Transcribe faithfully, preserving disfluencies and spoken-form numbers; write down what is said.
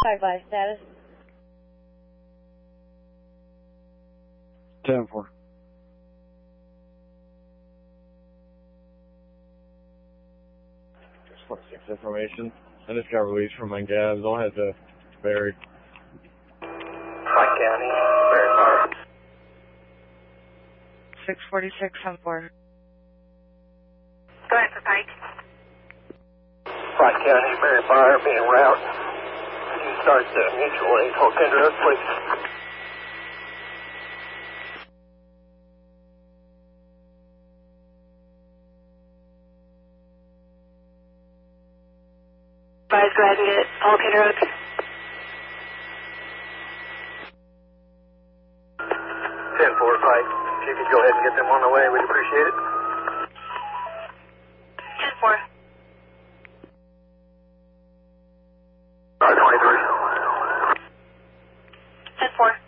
Advice status. ten four. Six information. I just got released from my gas. I'll head to Barry. Pike County, Barry Fire. six forty-six, ten four. Go ahead for Pike. Pike County, Barry Fire, being route. Can you start the mutual aid for Kendra, please? Guys, go ahead and get Paul Kinderook. ten four, Pike. If you could go ahead and get them on the way, we'd appreciate it. ten four. R twenty-three. ten four.